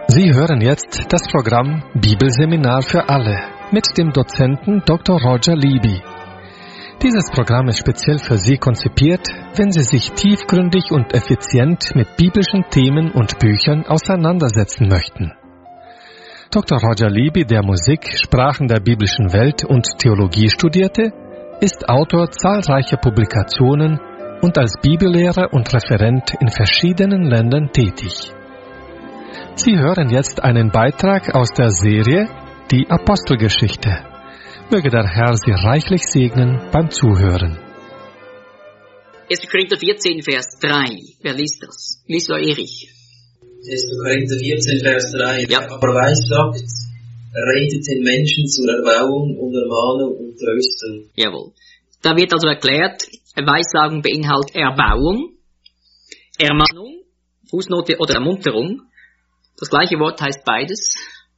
Sie hören jetzt das Programm Bibelseminar für alle mit dem Dozenten Dr. Roger Libby. Dieses Programm ist speziell für Sie konzipiert, wenn Sie sich tiefgründig und effizient mit biblischen Themen und Büchern auseinandersetzen möchten. Dr. Roger Libby, der Musik, Sprachen der biblischen Welt und Theologie studierte, ist Autor zahlreicher Publikationen und als Bibellehrer und Referent in verschiedenen Ländern tätig. Sie hören jetzt einen Beitrag aus der Serie Die Apostelgeschichte. Möge der Herr Sie reichlich segnen beim Zuhören. 1. Korinther 14, Vers 3. Wer liest das? Lies mal Erich. 1. Korinther 14, Vers 3. Ja. Aber weissagt, redet den Menschen zur Erbauung und Ermahnung und Tröstung. Jawohl. Da wird also erklärt, Weissagung beinhaltet Erbauung, Ermahnung, Fußnote oder Ermunterung. Das gleiche Wort heißt beides.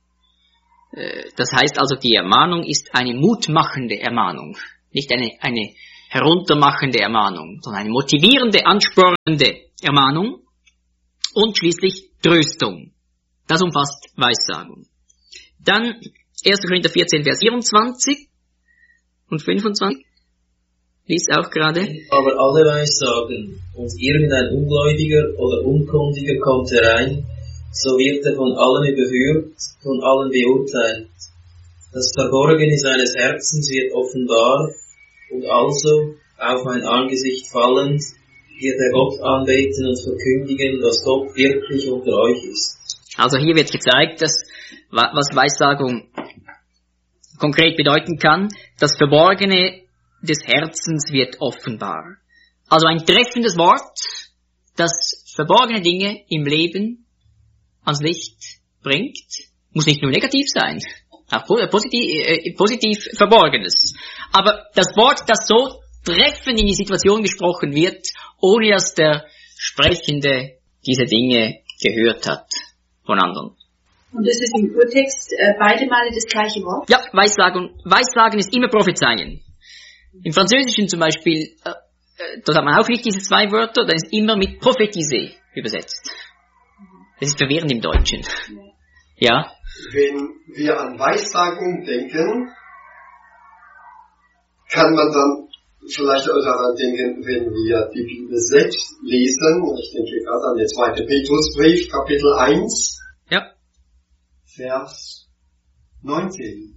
Das heißt also, die Ermahnung ist eine mutmachende Ermahnung. Nicht eine heruntermachende Ermahnung, sondern eine motivierende, anspornende Ermahnung. Und schließlich Tröstung. Das umfasst Weissagung. Dann 1. Korinther 14, Vers 24 und 25. Lies auch gerade. Aber alle Weissagen und irgendein Ungläubiger oder Unkundiger kommt herein, so wird er von allen überhört, von allen beurteilt. Das Verborgene seines Herzens wird offenbar, und also, auf mein Angesicht fallend, wird er Gott anbeten und verkündigen, was Gott wirklich unter euch ist. Also hier wird gezeigt, dass, was Weissagung konkret bedeuten kann. Das Verborgene des Herzens wird offenbar. Also ein treffendes Wort, das verborgene Dinge im Leben ans Licht bringt, muss nicht nur negativ sein, auch positiv Verborgenes. Aber das Wort, das so treffend in die Situation gesprochen wird, ohne dass der Sprechende diese Dinge gehört hat von anderen. Und das ist im Urtext beide Male das gleiche Wort? Ja, Weissagen ist immer Prophezeien. Im Französischen zum Beispiel, dort hat man auch nicht diese zwei Wörter, dann ist immer mit prophétiser übersetzt. Das ist verwirrend im Deutschen. Ja? Wenn wir an Weissagung denken, kann man dann vielleicht auch daran denken, wenn wir die Bibel selbst lesen. Ich denke gerade an den 2. Petrusbrief, Kapitel 1, Ja. Vers 19.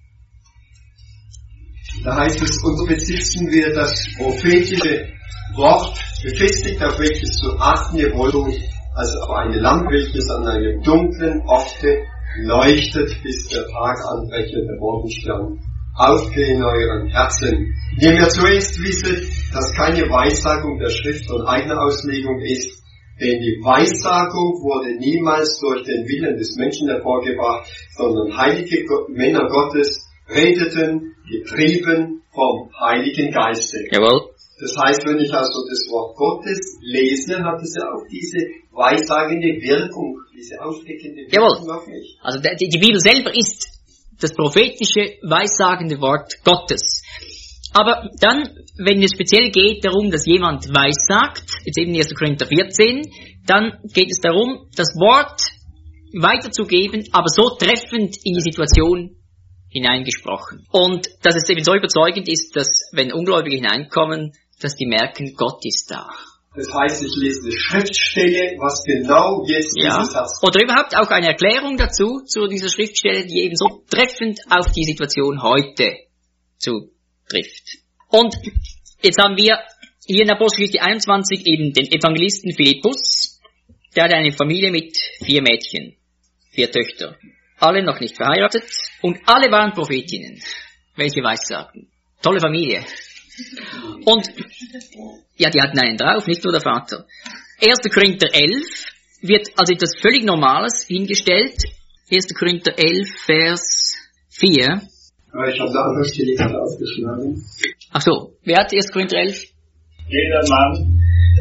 Da heißt es, und so besitzen wir das prophetische Wort, befestigt, auf welches zu achten ihr wollt, also auf eine Lampe, welches an einem dunklen Orte leuchtet, bis der Tag anbreche, der Morgenstern aufgehe in euren Herzen. Indem ihr zuerst wisset, dass keine Weissagung der Schrift von eigener Auslegung ist, denn die Weissagung wurde niemals durch den Willen des Menschen hervorgebracht, sondern heilige Männer Gottes redeten, getrieben vom Heiligen Geiste. Jawohl. Das heißt, wenn ich also das Wort Gottes lese, hat es ja auch diese weissagende Wirkung, diese aufdeckende Wirkung auf mich. Also die Bibel selber ist das prophetische, weissagende Wort Gottes. Aber dann, wenn es speziell geht darum, dass jemand weissagt, jetzt eben 1. Korinther 14, dann geht es darum, das Wort weiterzugeben, aber so treffend in die Situation hineingesprochen. Und dass es eben so überzeugend ist, dass wenn Ungläubige hineinkommen, dass die merken, Gott ist da. Das heißt, ich lese eine Schriftstelle, was genau jetzt dieses Satz. Oder überhaupt auch eine Erklärung dazu, zu dieser Schriftstelle, die eben so treffend auf die Situation heute zutrifft. Und jetzt haben wir hier in Apostelgeschichte 21 eben den Evangelisten Philippus. Der hatte eine Familie mit 4 Mädchen, 4 Töchter. Alle noch nicht verheiratet und alle waren Prophetinnen. Welche Weissagen. Tolle Familie. Und, ja, die hatten einen drauf, nicht nur der Vater. 1. Korinther 11 wird als etwas völlig Normales hingestellt. 1. Korinther 11, Vers 4. Ich habe da andere Stelle gerade aufgeschlagen. Ach so, wer hat 1. Korinther 11? Jeder Mann,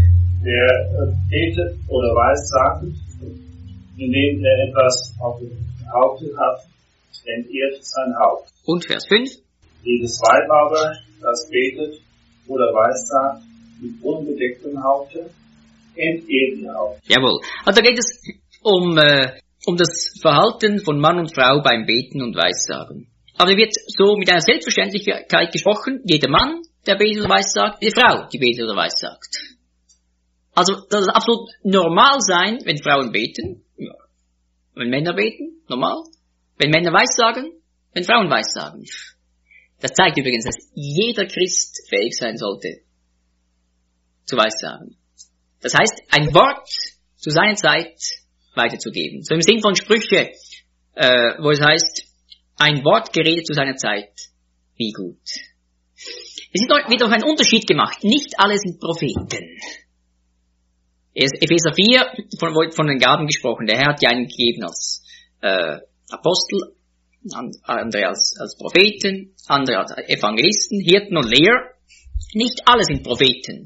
der betet oder weissagt, indem er etwas auf dem Haupte hat, entehrt sein Haupt. Und Vers 5? Jedes Weib aber, das betet oder weissagt mit unbedecktem Haupte, entehrt ihr Haupt. Jawohl. Also da geht es um um das Verhalten von Mann und Frau beim Beten und Weissagen. Aber wird so mit einer Selbstverständlichkeit gesprochen, jeder Mann, der betet oder weissagt, jede Frau, die betet oder weissagt. Also, das ist absolut normal sein, wenn Frauen beten, ja. Wenn Männer beten, normal. Wenn Männer weissagen, wenn Frauen weissagen. Das zeigt übrigens, dass jeder Christ fähig sein sollte, zu weissagen. Das heißt, ein Wort zu seiner Zeit weiterzugeben. So im Sinn von Sprüche, wo es heißt, ein Wort geredet zu seiner Zeit, wie gut. Es wird auch ein Unterschied gemacht. Nicht alle sind Propheten. Epheser 4, von den Gaben gesprochen. Der Herr hat ja einen gegeben als Apostel, andere als Propheten, andere als Evangelisten, Hirten und Lehrer. Nicht alle sind Propheten.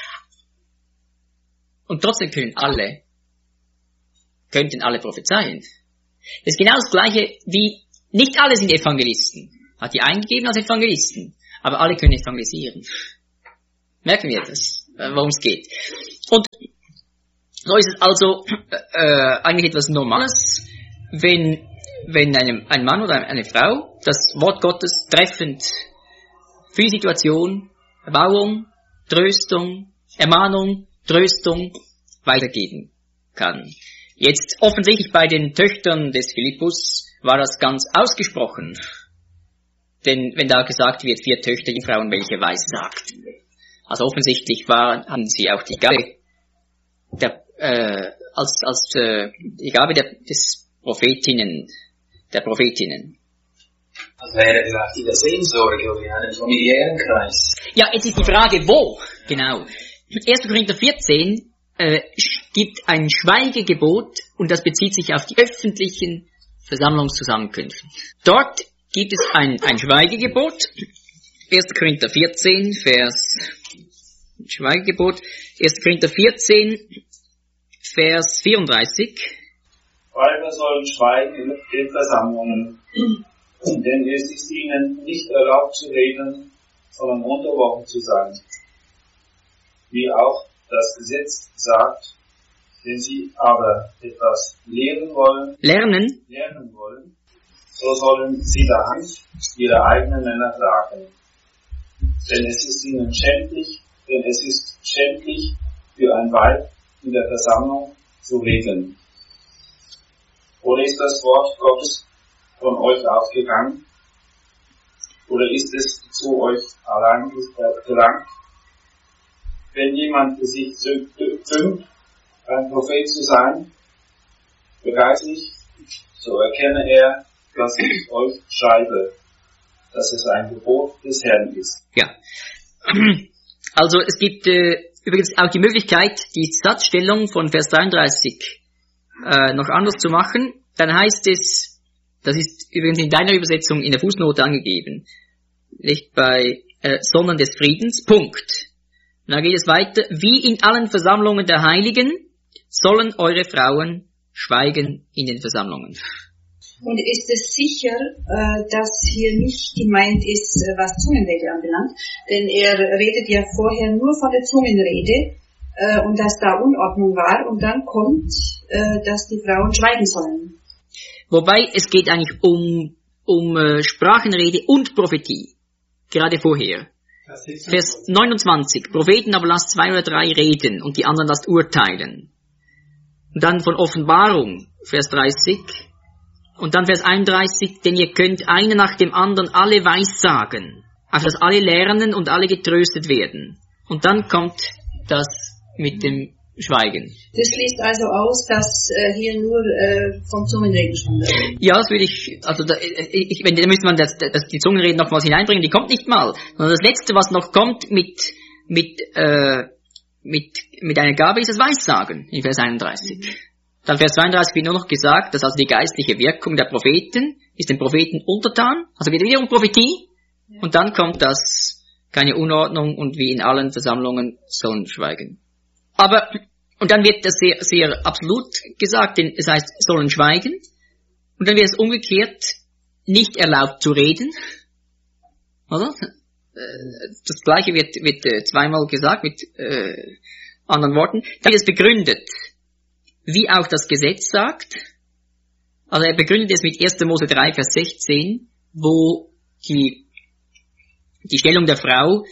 Und trotzdem könnten alle prophezeien. Das ist genau das Gleiche wie, nicht alle sind Evangelisten. Hat die eingegeben als Evangelisten. Aber alle können evangelisieren. Merken wir das, worum es geht. Und so ist es also eigentlich etwas Normales, wenn ein Mann oder eine Frau das Wort Gottes treffend für die Situation, Erbauung, Tröstung, Ermahnung, Tröstung weitergeben kann. Jetzt offensichtlich bei den Töchtern des Philippus war das ganz ausgesprochen. Denn wenn da gesagt wird, 4 Töchter, die Frauen, welche weissagten. Also offensichtlich haben sie auch die Gabe die Gabe des Prophetinnen, der Prophetinnen. Das wäre vielleicht in der Seelsorge oder in einem familiären Kreis. Ja, jetzt ist die Frage, wo? Genau. 1. Korinther 14 gibt ein Schweigegebot und das bezieht sich auf die öffentlichen Versammlungszusammenkünfte. Dort gibt es ein Schweigegebot. 1. Korinther 14, Schweigegebot. 1. Korinther 14, Vers 34. Weiber sollen schweigen in den Versammlungen, denn es ist ihnen nicht erlaubt zu reden, sondern unterworfen zu sein. Wie auch das Gesetz sagt, wenn sie aber etwas lernen wollen, so sollen sie daheim ihre eigenen Männer fragen. Denn es ist schändlich für ein Weib in der Versammlung zu reden. Oder ist das Wort Gottes von euch ausgegangen? Oder ist es zu euch allein gelangt? Wenn jemand sich dünkt, ein Prophet zu sein, geistlich, so erkenne er, dass ich euch schreibe, dass es ein Gebot des Herrn ist. Ja. Also es gibt übrigens auch die Möglichkeit, die Satzstellung von Vers 33 noch anders zu machen. Dann heißt es, das ist übrigens in deiner Übersetzung in der Fußnote angegeben, nicht bei sondern des Friedens, Punkt. Und dann geht es weiter, wie in allen Versammlungen der Heiligen sollen eure Frauen schweigen in den Versammlungen. Und ist es sicher, dass hier nicht gemeint ist, was Zungenrede anbelangt? Denn er redet ja vorher nur von der Zungenrede und dass da Unordnung war und dann kommt, dass die Frauen schweigen sollen. Wobei es geht eigentlich um Sprachenrede und Prophetie, gerade vorher. Vers 29, Propheten aber lasst 2 oder 3 reden und die anderen lasst urteilen. Und dann von Offenbarung, Vers 30, und dann Vers 31, denn ihr könnt einer nach dem anderen alle weissagen, auf dass alle lernen und alle getröstet werden. Und dann kommt das mit dem Schweigen. Das schließt also aus, dass hier nur vom Zungenreden schon wird. Ja, das würde ich, also da müsste man die Zungenreden nochmals hineinbringen, die kommt nicht mal. Sondern das Letzte, was noch kommt mit einer Gabe, ist das Weissagen, in Vers 31. Dann Vers 32 wird nur noch gesagt, dass also die geistliche Wirkung der Propheten ist den Propheten untertan, also wieder um Prophetie, und dann kommt das, keine Unordnung und wie in allen Versammlungen sollen schweigen. Aber, und dann wird das sehr, sehr absolut gesagt, denn es heißt, sollen schweigen, und dann wird es umgekehrt nicht erlaubt zu reden, oder? Das Gleiche wird zweimal gesagt mit anderen Worten. Dann wird es begründet, wie auch das Gesetz sagt, Also er begründet es mit 1. Mose 3, Vers 16, wo die Stellung der Frau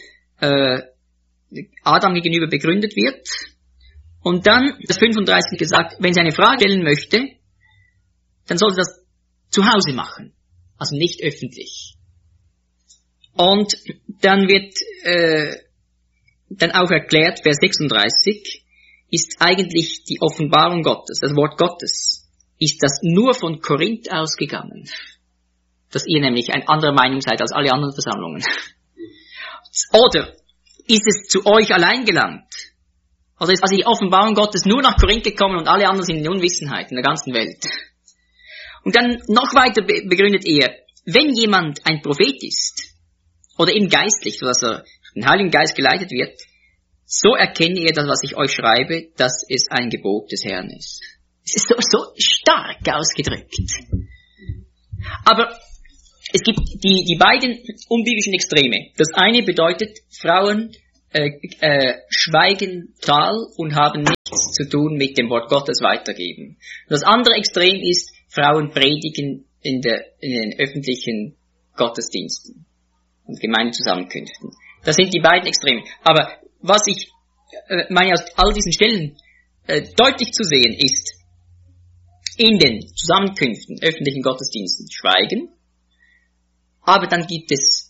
Adam gegenüber begründet wird. Und dann, das 35 gesagt, wenn sie eine Frage stellen möchte, dann soll sie das zu Hause machen, also nicht öffentlich. Und dann wird dann auch erklärt, Vers 36, ist eigentlich die Offenbarung Gottes, das Wort Gottes, ist das nur von Korinth ausgegangen, dass ihr nämlich eine andere Meinung seid als alle anderen Versammlungen. Oder ist es zu euch allein gelangt? Also ist die Offenbarung Gottes nur nach Korinth gekommen und alle anderen sind in Unwissenheit in der ganzen Welt. Und dann noch weiter begründet er, wenn jemand ein Prophet ist, oder eben geistlich, sodass er den Heiligen Geist geleitet wird, so erkenne ihr das, was ich euch schreibe, dass es ein Gebot des Herrn ist. Es ist so stark ausgedrückt. Aber es gibt die beiden unbiblischen Extreme. Das eine bedeutet, Frauen schweigen total und haben nichts zu tun mit dem Wort Gottes weitergeben. Das andere Extrem ist, Frauen predigen in den öffentlichen Gottesdiensten und Gemeindezusammenkünften. Das sind die beiden Extreme. Aber was ich meine, aus all diesen Stellen deutlich zu sehen ist, in den Zusammenkünften, öffentlichen Gottesdiensten schweigen, aber dann gibt es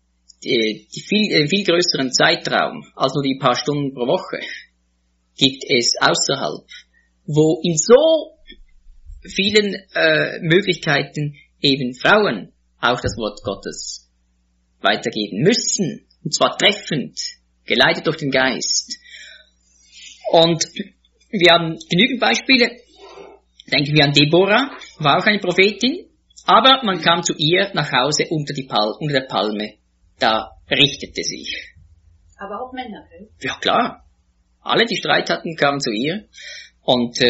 viel größeren Zeitraum als nur die paar Stunden pro Woche, gibt es außerhalb, wo in so vielen Möglichkeiten eben Frauen auch das Wort Gottes weitergeben müssen, und zwar treffend, geleitet durch den Geist. Und wir haben genügend Beispiele. Denken wir an Deborah, war auch eine Prophetin, aber man kam zu ihr nach Hause unter der Palme, da richtete sich. Aber auch Männer, gell? Ja klar, alle, die Streit hatten, kamen zu ihr. Und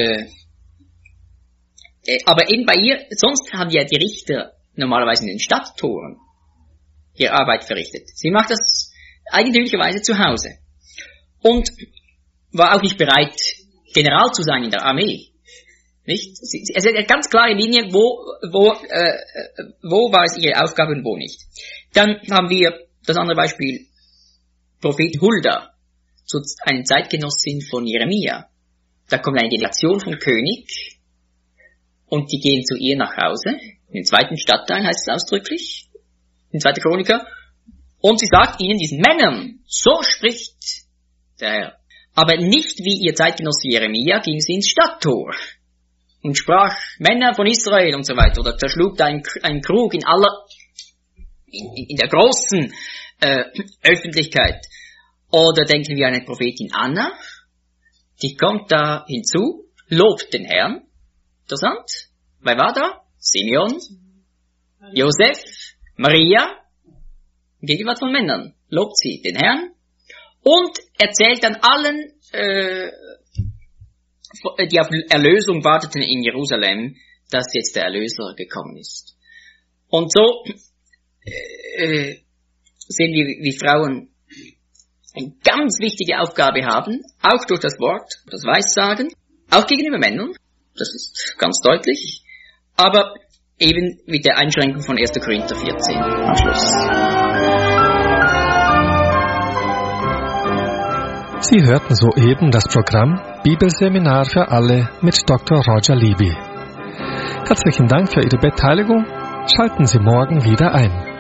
aber eben bei ihr, sonst haben ja die Richter normalerweise in den Stadttoren ihre Arbeit verrichtet. Sie macht das eigentümlicherweise zu Hause. Und war auch nicht bereit, General zu sein in der Armee. Nicht? Es ist eine ganz klare Linie, wo war es ihre Aufgabe und wo nicht. Dann haben wir das andere Beispiel, Prophet Hulda, eine Zeitgenossin von Jeremia. Da kommt eine Delegation vom König und die gehen zu ihr nach Hause, in den zweiten Stadtteil heißt es ausdrücklich, in 2. Chroniker, und sie sagt ihnen, diesen Männern, so spricht der Herr. Aber nicht wie ihr Zeitgenosse Jeremia ging sie ins Stadttor und sprach, Männer von Israel und so weiter, oder zerschlug da einen Krug in der großen Öffentlichkeit. Oder denken wir an eine Prophetin Anna, die kommt da hinzu, lobt den Herrn. Interessant. Wer war da? Simeon, Josef, Maria, in Gegenwart von Männern, lobt sie den Herrn und erzählt dann allen, die auf Erlösung warteten in Jerusalem, dass jetzt der Erlöser gekommen ist. Und so sehen wir, wie Frauen eine ganz wichtige Aufgabe haben, auch durch das Wort, das Weissagen, auch gegenüber Männern, das ist ganz deutlich, aber eben mit der Einschränkung von 1. Korinther 14 am Schluss. Sie hörten soeben das Programm Bibelseminar für alle mit Dr. Roger Libby. Herzlichen Dank für Ihre Beteiligung. Schalten Sie morgen wieder ein.